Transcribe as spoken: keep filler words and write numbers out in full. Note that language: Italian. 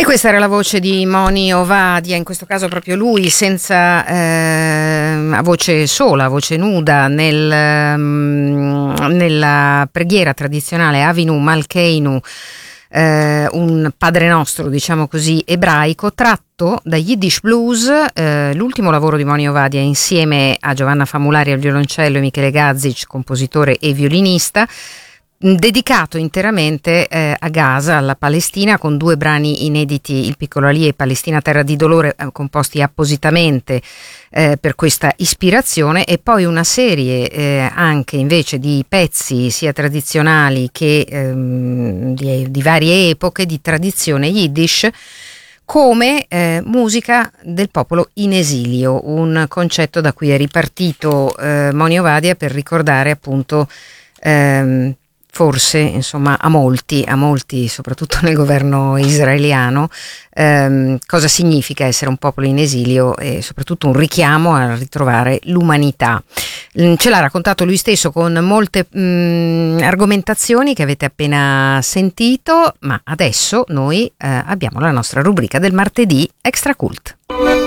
questa era la voce di Moni Ovadia, in questo caso proprio lui, senza eh, a voce sola, a voce nuda, nel, um, nella preghiera tradizionale Avinu Malkeinu, eh, un Padre Nostro, diciamo così, ebraico, tratto da Yiddish Blues, eh, l'ultimo lavoro di Moni Ovadia insieme a Giovanna Famulari al violoncello e Michele Gazzic, compositore e violinista, dedicato interamente eh, a Gaza, alla Palestina, con due brani inediti, Il piccolo Ali e Palestina terra di dolore, eh, composti appositamente eh, per questa ispirazione, e poi una serie eh, anche invece di pezzi sia tradizionali che ehm, di, di varie epoche di tradizione yiddish, come eh, musica del popolo in esilio, un concetto da cui è ripartito eh, Moni Ovadia per ricordare appunto ehm, forse, insomma, a molti, a molti, soprattutto nel governo israeliano, ehm, cosa significa essere un popolo in esilio e soprattutto un richiamo a ritrovare l'umanità. Ce l'ha raccontato lui stesso con molte mh, argomentazioni che avete appena sentito, ma adesso noi eh, abbiamo la nostra rubrica del martedì Extra Cult.